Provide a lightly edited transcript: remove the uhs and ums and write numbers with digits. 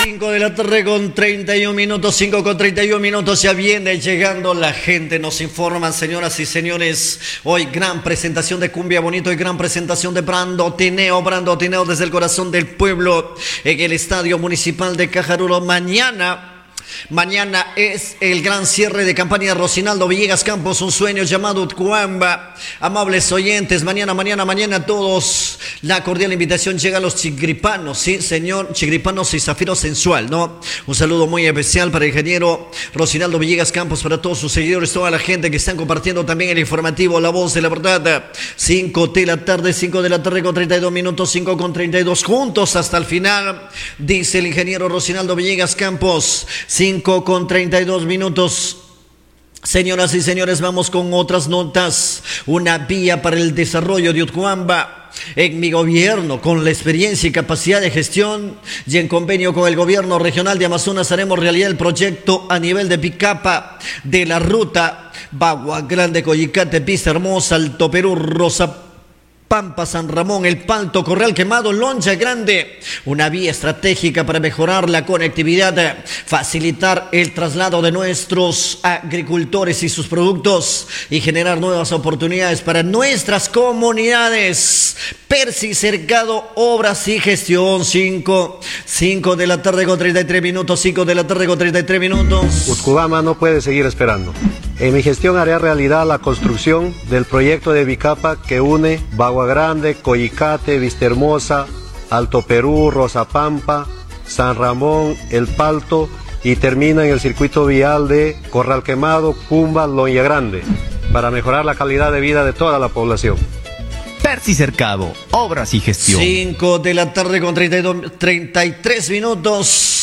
5 de la tarde con 31 minutos, 5 con 31 minutos, ya viene llegando la gente, nos informan, señoras y señores, hoy gran presentación de Cumbia Bonito y gran presentación de Brando Tineo desde el corazón del pueblo en el Estadio Municipal de Cajarulo. Mañana es el gran cierre de campaña de Rocinaldo Villegas Campos, un sueño llamado Utcuamba. Amables oyentes, mañana todos, la cordial invitación llega a los chigripanos, sí señor, chigripanos y Zafiro Sensual, ¿no? Un saludo muy especial para el ingeniero Rocinaldo Villegas Campos, para todos sus seguidores, toda la gente que están compartiendo también el informativo La Voz de la Verdad. 5 de la tarde con 32 minutos, 5 con 32, juntos hasta el final, dice el ingeniero Rocinaldo Villegas Campos. 5 con 32 minutos. Señoras y señores, vamos con otras notas. Una vía para el desarrollo de Utcuamba. En mi gobierno, con la experiencia y capacidad de gestión y en convenio con el gobierno regional de Amazonas, haremos realidad el proyecto a nivel de Picapa de la ruta Bagua Grande, Coyicate, Pista Hermosa, Alto Perú, Rosa Pampa, San Ramón, El Palto, Corral Quemado, Loncha Grande. Una vía estratégica para mejorar la conectividad, facilitar el traslado de nuestros agricultores y sus productos y generar nuevas oportunidades para nuestras comunidades. Percy Cercado, Obras y Gestión. 5 de la tarde con 33 minutos, 5 de la tarde con 33 minutos. Utcuamba no puede seguir esperando. En mi gestión haré realidad la construcción del proyecto de Bicapa que une Bagua Grande, Coyicate, Vista Hermosa, Alto Perú, Rosa Pampa, San Ramón, El Palto y termina en el circuito vial de Corral Quemado, Cumba, Loña Grande, para mejorar la calidad de vida de toda la población. Percy Cercado, Obras y Gestión. 5 de la tarde con 33 minutos.